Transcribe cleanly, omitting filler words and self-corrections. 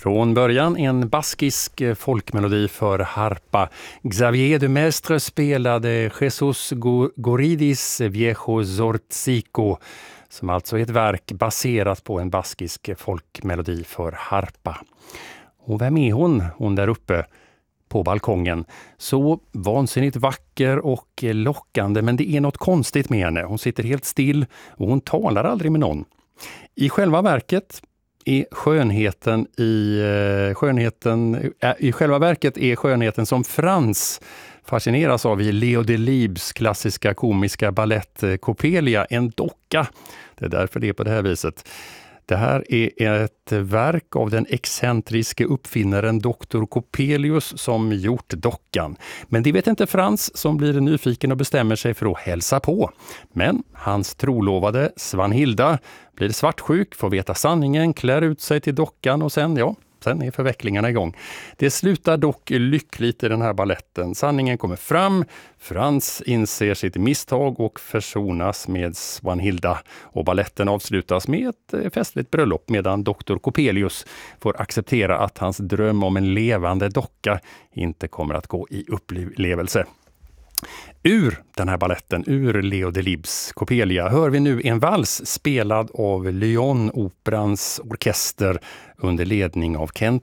Från början en baskisk folkmelodi för harpa. Xavier de Maistre spelade Jesus Goridis Viejo Zortzico, som alltså är ett verk baserat på en baskisk folkmelodi för harpa. Och vem är hon? Hon där uppe på balkongen. Så vansinnigt vacker och lockande, men det är något konstigt med henne. Hon sitter helt still och hon talar aldrig med någon. I själva verket är skönheten som Frans fascineras av i Leo Delibes klassiska komiska ballett Coppelia en docka. Det är därför det är på det här viset. Det här är ett verk av den excentriske uppfinnaren Dr. Coppelius som gjort dockan. Men det vet inte Frans, som blir nyfiken och bestämmer sig för att hälsa på. Men hans trolovade Svanhilda blir svartsjuk, får veta sanningen, klär ut sig till dockan och sen är förvecklingarna igång. Det slutar dock lyckligt i den här balletten. Sanningen kommer fram, Frans inser sitt misstag och försonas med Svanhilda. Och balletten avslutas med ett festligt bröllop medan Dr. Coppelius får acceptera att hans dröm om en levande docka inte kommer att gå i upplevelse. Ur den här balletten, ur Leo Delibes Coppelia, hör vi nu en vals spelad av Lyon-operans orkester under ledning av Kent